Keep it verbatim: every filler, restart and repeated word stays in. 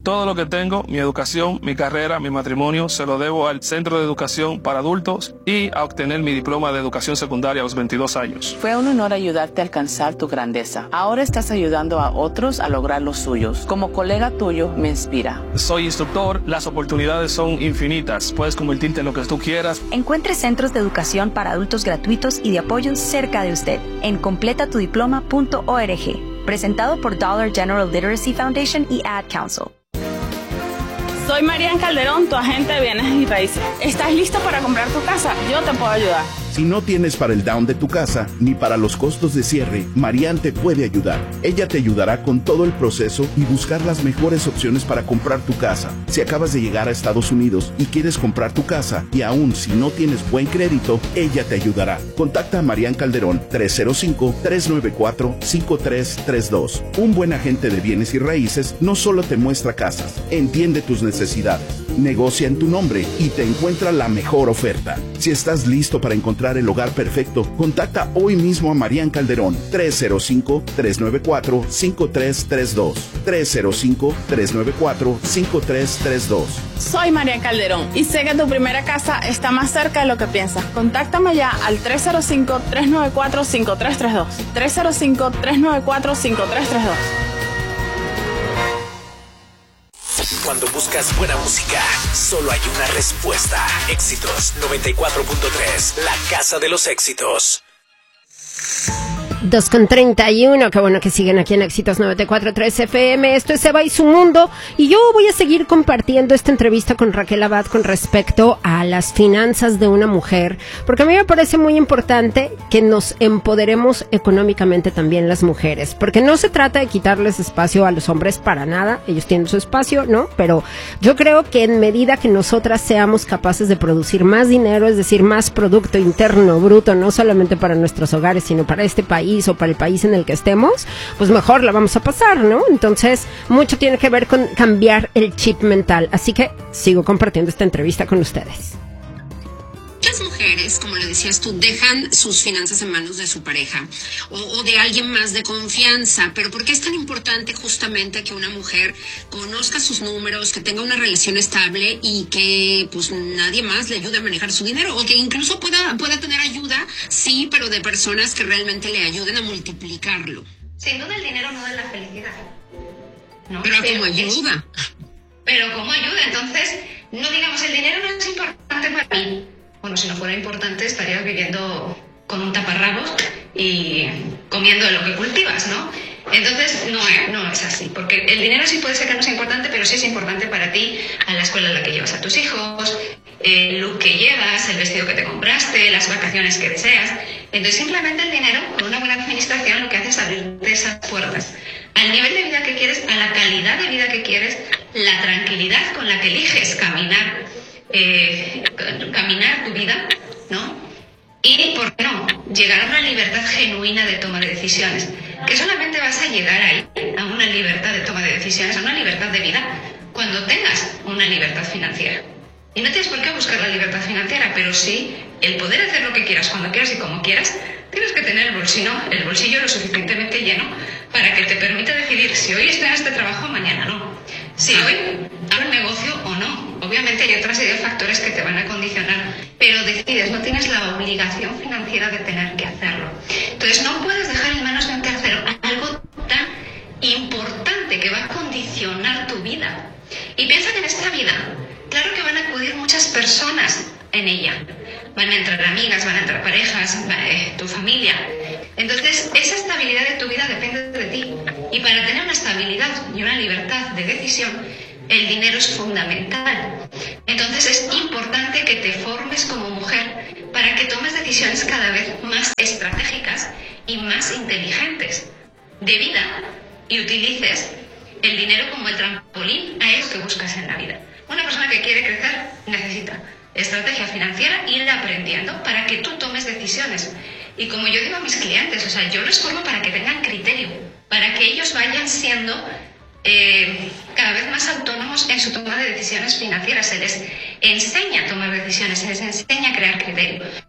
todo lo que tengo, mi educación, mi carrera, mi matrimonio, se lo debo al Centro de Educación para Adultos y a obtener mi diploma de educación secundaria a los veintidós años. Fue un honor ayudarte a alcanzar tu grandeza. Ahora estás ayudando a otros a lograr los suyos. Como colega tuyo, me inspira. Soy instructor, las oportunidades son infinitas. Puedes convertirte en lo que tú quieras. Encuentre centros de educación para adultos gratuitos y de apoyo cerca de usted en completa tu diploma punto org. Presentado por Dollar General Literacy Foundation y Ad Council. Soy Marian Calderón, tu agente de bienes y raíces. ¿Estás listo para comprar tu casa? Yo te puedo ayudar. Si no tienes para el down de tu casa, ni para los costos de cierre, Marian te puede ayudar. Ella te ayudará con todo el proceso y buscar las mejores opciones para comprar tu casa. Si acabas de llegar a Estados Unidos y quieres comprar tu casa, y aún si no tienes buen crédito, ella te ayudará. Contacta a Marian Calderón, tres cero cinco, tres nueve cuatro, cinco tres tres dos. Un buen agente de bienes y raíces no solo te muestra casas, entiende tus necesidades, negocia en tu nombre y te encuentra la mejor oferta. Si estás listo para encontrar el hogar perfecto, contacta hoy mismo a Marian Calderón, tres cero cinco, tres nueve cuatro, cinco tres tres dos, tres cero cinco, tres nueve cuatro, cinco tres tres dos. Soy Marian Calderón y sé que tu primera casa está más cerca de lo que piensas. Contáctame ya al tres cero cinco, tres nueve cuatro, cinco tres tres dos, tres cero cinco, tres nueve cuatro, cinco tres tres dos. Cuando buscas buena música, solo hay una respuesta. Éxitos noventa y cuatro punto tres, la casa de los éxitos. dos con treinta y uno, qué bueno que siguen aquí en Éxitos noventa y cuatro punto tres F M. Esto es Eva y su mundo, y yo voy a seguir compartiendo esta entrevista con Raquel Abad con respecto a las finanzas de una mujer, porque a mí me parece muy importante que nos empoderemos económicamente también las mujeres, porque no se trata de quitarles espacio a los hombres para nada, ellos tienen su espacio, ¿no? Pero yo creo que en medida que nosotras seamos capaces de producir más dinero, es decir, más producto interno bruto, no solamente para nuestros hogares, sino para este país o para el país en el que estemos, pues mejor la vamos a pasar, ¿no? Entonces, mucho tiene que ver con cambiar el chip mental. Así que sigo compartiendo esta entrevista con ustedes. Muchas mujeres, como le decías tú, dejan sus finanzas en manos de su pareja o, o de alguien más de confianza. Pero ¿por qué es tan importante justamente que una mujer conozca sus números, que tenga una relación estable y que pues nadie más le ayude a manejar su dinero? O que incluso pueda, pueda tener ayuda, sí, pero de personas que realmente le ayuden a multiplicarlo. Sin duda el dinero no da la felicidad, ¿no? Pero, pero como ayuda. Es, pero como ayuda, entonces, no digamos, el dinero no es importante para mí. Bueno, si no fuera importante estarías viviendo con un taparrabos y comiendo de lo que cultivas, ¿no? Entonces, no, no es así, porque el dinero sí puede ser que no sea importante, pero sí es importante para ti, a la escuela en la que llevas a tus hijos, el look que llevas, el vestido que te compraste, las vacaciones que deseas. Entonces, simplemente el dinero, con una buena administración, lo que hace es abrirte esas puertas al nivel de vida que quieres, a la calidad de vida que quieres, la tranquilidad con la que eliges caminar, eh, caminar tu vida, ¿no? Y, ¿por qué no?, llegar a una libertad genuina de toma de decisiones. Que solamente vas a llegar ahí, a una libertad de toma de decisiones, a una libertad de vida, cuando tengas una libertad financiera. Y no tienes por qué buscar la libertad financiera, pero sí el poder hacer lo que quieras, cuando quieras y como quieras. Tienes que tener el bolsillo, el bolsillo lo suficientemente lleno para que te permita decidir si hoy estoy en este trabajo o mañana no. Si hoy hago el negocio o no. Obviamente hay otra serie de factores que te van a condicionar, pero decides, no tienes la obligación financiera de tener que hacerlo. Entonces no puedes dejar en manos de un tercero algo tan importante que va a condicionar tu vida. Y piensa que en esta vida, claro que van a acudir muchas personas en ella. Van a entrar amigas, van a entrar parejas, eh, tu familia. Entonces, esa estabilidad de tu vida depende de ti. Y para tener una estabilidad y una libertad de decisión, el dinero es fundamental. Entonces, es importante que te formes como mujer para que tomes decisiones cada vez más estratégicas y más inteligentes de vida y utilices el dinero como el trampolín a eso que buscas en la vida. Una persona que quiere crecer necesita estrategia financiera, ir aprendiendo para que tú tomes decisiones. Y como yo digo a mis clientes, o sea, yo les formo para que tengan criterio, para que ellos vayan siendo eh, cada vez más autónomos en su toma de decisiones financieras. Se les enseña a tomar decisiones, se les enseña a crear criterio.